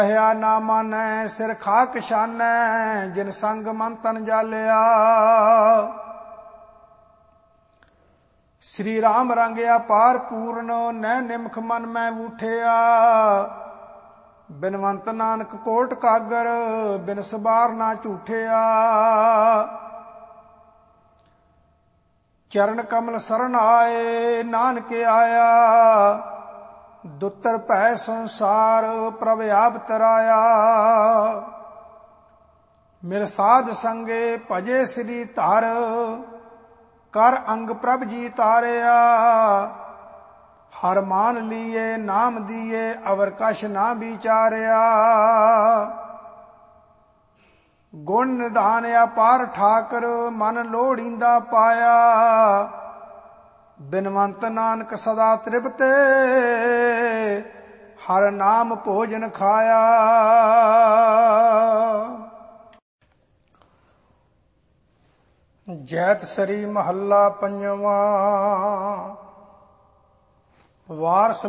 ਕਹਿਆ ਨਾ ਮਾਨੈ ਸਿਰ ਖਾਕ ਛਾਨੈ, ਜਿਨ ਸੰਗ ਮਨ ਤਨ ਜਾਲਿਆ। ਸ੍ਰੀ ਰਾਮ ਰੰਗ ਅਪਾਰ ਪੂਰਨ, ਨੈ ਨਿਮਖ ਮਨ ਮੈਂ ਊਠਿਆ। ਬਿਨਵੰਤ ਨਾਨਕ ਕੋਟ ਕਾਗਰ, ਬਿਨ ਸਬਾਰ ਨਾ ਝੂਠਿਆ। ਚਰਨ ਕਮਲ ਸਰਨ ਆਏ, ਨਾਨਕ ਆਇਆ। ਦੁੱਤਰ ਭੈ ਸੰਸਾਰ, ਪ੍ਰਭ ਆਪ ਤਰਾਇਆ। ਮਿਲ ਸਾਧ ਸੰਗੇ ਭਜੇ ਸ੍ਰੀ ਧਰ, ਕਰ ਅੰਗ ਪ੍ਰਭ ਜੀ ਤਾਰਿਆ। ਹਰ ਮਾਨ ਲੀਏ ਨਾਮ ਦੀਏ, ਅਵਰ ਕਛ ਨਾ ਵਿਚਾਰਿਆ। ਗੁਣ ਨਿਧਾਨ ਅਪਾਰ ਠਾਕਰ, ਮਨ ਲੋੜੀਂਦਾ ਪਾਇਆ। ਬਿਨਵੰਤ ਨਾਨਕ ਸਦਾ ਤ੍ਰਿਪਤੇ, ਹਰ ਨਾਮ ਭੋਜਨ ਖਾਇਆ। ਜੈਤ ਸਰੀ ਮਹੱਲਾ ਪੰਜਵਾਂ। ਵਾਰ